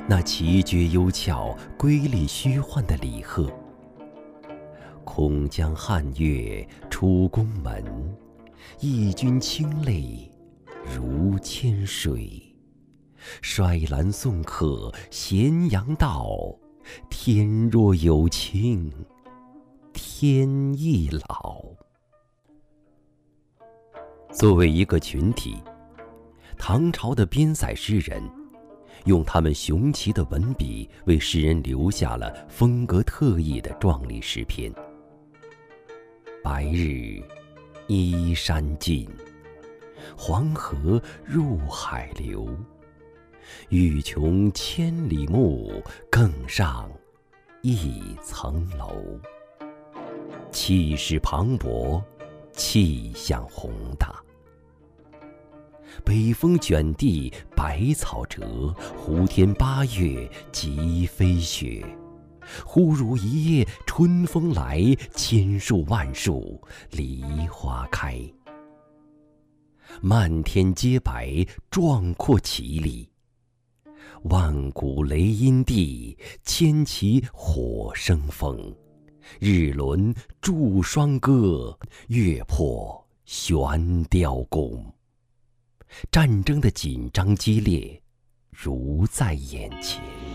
那奇绝幽峭、瑰丽虚幻的李贺。空江汉月出宫门，义军清泪如千水。率蓝送客咸阳道，天若有情天亦老。作为一个群体，唐朝的边塞诗人用他们雄奇的文笔为世人留下了风格特异的壮丽诗篇。白日依山尽，黄河入海流。欲穷千里目，更上一层楼。气势磅礴，气象宏大。北风卷地百草折，胡天八月即飞雪。忽如一夜春风来，千树万树梨花开。漫天皆白，壮阔绮丽。万古雷音地，千骑火生风。日轮祝双歌，月破悬雕弓。战争的紧张激烈，如在眼前。